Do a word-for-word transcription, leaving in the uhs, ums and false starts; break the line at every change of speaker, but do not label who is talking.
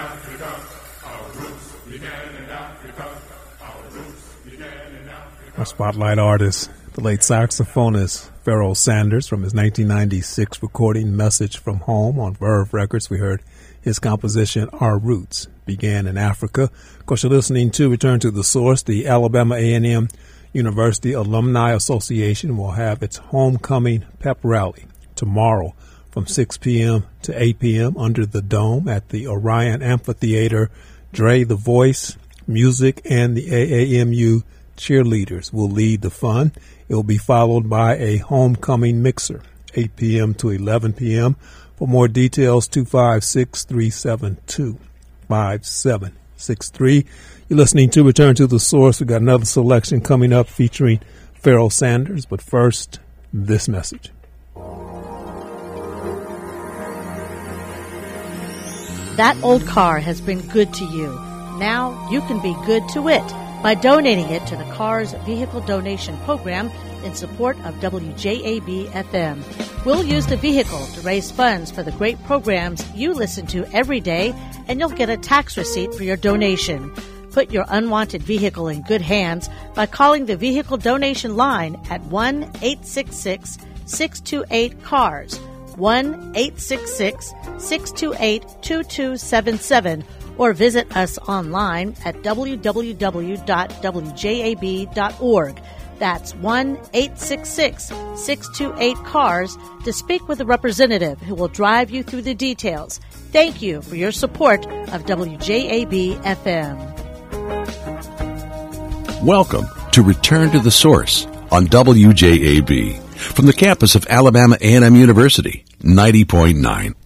Africa. Our roots began in Africa. Our roots began in Africa.
Our spotlight artist, the late saxophonist Pharoah Sanders, from his nineteen ninety-six recording Message from Home on Verve Records. We heard his composition, Our Roots Began in Africa. Of course, you're listening to Return to the Source. The Alabama A and M University Alumni Association will have its homecoming pep rally tomorrow from six p.m. to eight p.m. under the dome at the Orion Amphitheater. Dre the Voice, music, and the A A M U cheerleaders will lead the fun. It will be followed by a homecoming mixer, eight p.m. to eleven p.m. For more details, two five six, three seven two, five seven six three. You're listening to Return to the Source. We've got another selection coming up featuring Pharoah Sanders, but first, this message.
That old car has been good to you. Now you can be good to it by donating it to the Cars Vehicle Donation Program in support of W J A B F M. We'll use the vehicle to raise funds for the great programs you listen to every day, and you'll get a tax receipt for your donation. Put your unwanted vehicle in good hands by calling the Vehicle Donation Line at one eight six six, six two eight, C A R S, one eight six six, six two eight, two two seven seven, or visit us online at w w w dot w j a b dot org. That's one eight six six, six two eight, C A R S to speak with a representative who will drive you through the details. Thank you for your support of W J A B F M.
Welcome to Return to the Source on W J A B from the campus of Alabama A and M University, ninety point nine.